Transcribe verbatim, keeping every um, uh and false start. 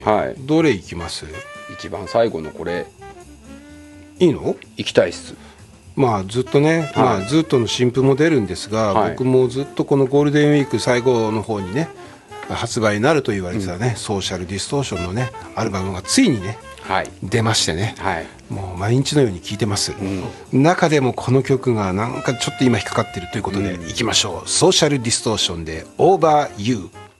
はい。 どれいきます？ 一番最後のこれいいの？ 行きたいっす。 まあずっとね、 はい、 まあ、ずっとの新譜も出るんですが、はい、僕もずっとこのゴールデンウィーク最後の方にね発売になると言われてたね、うん、ソーシャルディストーションのねアルバムがついにね、はい、出ましてね、はい、もう毎日のように聴いてます、うん、中でもこの曲がなんかちょっと今引っかかってるということで、うん、いきましょう。ソーシャルディストーションで Over You。